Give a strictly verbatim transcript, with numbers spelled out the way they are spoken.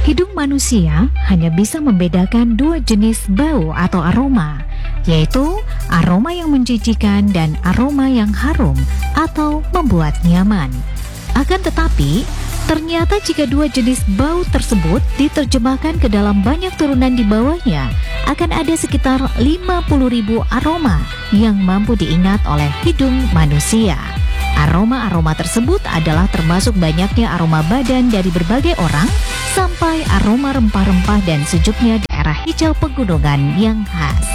Hidung manusia hanya bisa membedakan dua jenis bau atau aroma, yaitu aroma yang menjijikan dan aroma yang harum atau membuat nyaman. Akan tetapi, ternyata jika dua jenis bau tersebut diterjemahkan ke dalam banyak turunan di bawahnya, akan ada sekitar lima puluh ribu aroma yang mampu diingat oleh hidung manusia. Aroma-aroma tersebut adalah termasuk banyaknya aroma badan dari berbagai orang, sampai aroma rempah-rempah dan sejuknya daerah hijau pegunungan yang khas.